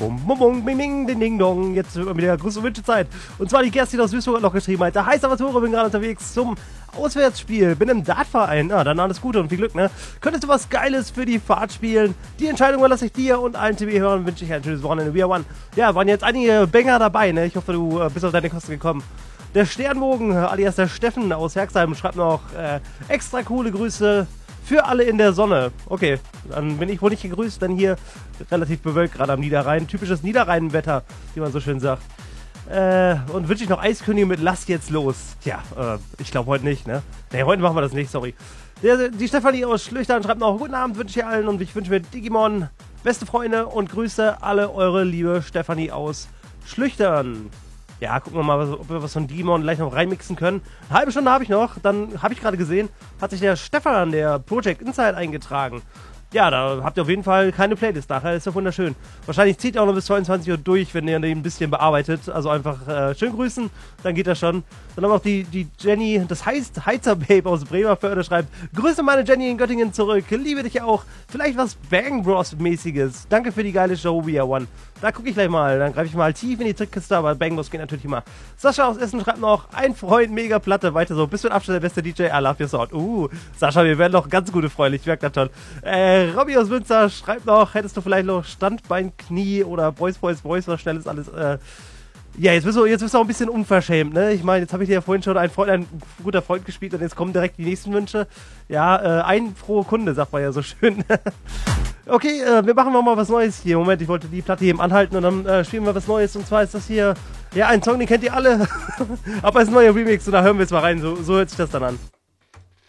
bum, bum, bum, bing, bing, ding, ding, dong. Jetzt wird wieder Grüße und Wünschezeit. Und zwar die Kerstin aus Duisburg hat noch geschrieben, Alter. Hi, Salvatore, bin gerade unterwegs zum Auswärtsspiel. Bin im Dartverein. Ah, dann alles Gute und viel Glück, ne? Könntest du was Geiles für die Fahrt spielen? Die Entscheidung überlasse ich dir und allen TV-Hörern wünsche ich ein schönes Wochenende. We are one. Ja, waren jetzt einige Banger dabei, ne? Ich hoffe, du bist auf deine Kosten gekommen. Der Sternbogen, alias der Steffen aus Herxheim, schreibt noch extra coole Grüße für alle in der Sonne. Okay, dann bin ich wohl nicht gegrüßt, denn hier relativ bewölkt gerade am Niederrhein. Typisches Niederrheinwetter, wie man so schön sagt. Und wünsche ich noch Eiskönigin mit Lass jetzt los. Tja, ich glaube heute nicht, ne? Ne, heute machen wir das nicht, sorry. Die Stefanie aus Schlüchtern schreibt noch, guten Abend wünsche ich allen und ich wünsche mir Digimon, beste Freunde und Grüße alle eure liebe Stefanie aus Schlüchtern. Ja, gucken wir mal, ob wir was von Digimon gleich noch reinmixen können. Eine halbe Stunde habe ich noch, dann habe ich gerade gesehen, hat sich der Stefan, der Project Insight, eingetragen. Ja, da habt ihr auf jeden Fall keine Playlist nachher, ist ja wunderschön. Wahrscheinlich zieht ihr auch noch bis 22 Uhr durch, wenn ihr den ein bisschen bearbeitet. Also einfach schön grüßen, dann geht das schon. Dann haben wir auch die Jenny, das heißt Heizer-Babe aus Bremerförde, schreibt: Grüße meine Jenny in Göttingen zurück, liebe dich auch. Vielleicht was Bang Bros-mäßiges. Danke für die geile Show, We Are One. Da gucke ich gleich mal, dann greife ich mal tief in die Trickkiste, aber Bang Bros geht natürlich immer. Sascha aus Essen schreibt noch: ein Freund, mega Platte, weiter so. Bist mit Abstand der beste DJ, I love your sound. Sascha, wir werden noch ganz gute Freunde, ich merke das schon. Robby aus Münster schreibt noch: hättest du vielleicht noch Standbein, Knie oder Boys, was schnell ist alles, ja, jetzt bist du auch ein bisschen unverschämt, ne? Ich meine, jetzt habe ich dir ja vorhin schon ein guter Freund gespielt und jetzt kommen direkt die nächsten Wünsche. Ja, ein frohe Kunde, sagt man ja so schön. Okay, wir machen mal was Neues hier. Moment, ich wollte die Platte eben anhalten und dann spielen wir was Neues. Und zwar ist das hier, ja, ein Song, den kennt ihr alle. Aber es ist ein neuer Remix und da hören wir jetzt mal rein. So hört sich das dann an.